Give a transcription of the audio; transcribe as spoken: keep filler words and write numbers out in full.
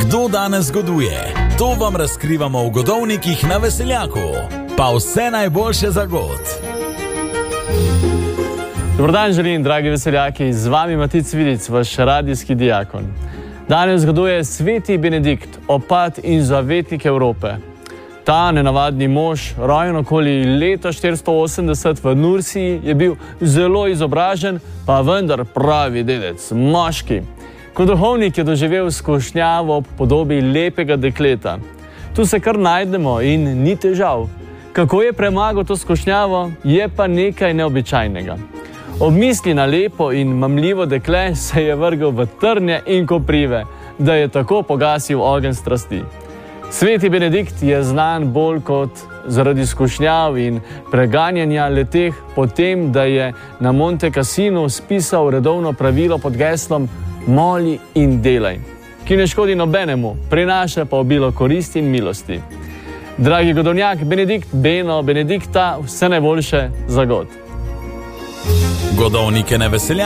Kdo danes goduje? To vam razkrivamo v Godovnikih na Veseljaku. Pa vse najboljše za god. Dobrodan želim, dragi veseljaki, z vami Matic Vidic, vaš radijski dijakon. Danes zgoduje sveti Benedikt, opat in zavetnik Evrope. Ta nenavadni mož, rojen okoli leta štiristo osemdeset v Nursiji, je bil zelo izobražen, pa vendar pravi dedec, moški. Kot duhovnik je doživel skušnjavo ob podobi lepega dekleta. Tu se kar najdemo in ni težav. Kako je premagal to skušnjavo, je pa nekaj neobičajnega. Ob misli na lepo in mamljivo dekle se je vrgel v trnje in koprive, da je tako pogasil ogenj strasti. Sveti Benedikt je znan bolj kot zaradi skušnjav in preganjanja leteh po tem, da je na Monte Cassinu spisal redovno pravilo pod geslom Moli in delaj, ki ne škodi nobenemu, prinaša pa obilo koristi in milosti. Dragi godovnjak, Benedikt, Beno, Benedikta, vse najboljše za god. Godovnike na Veseljaku.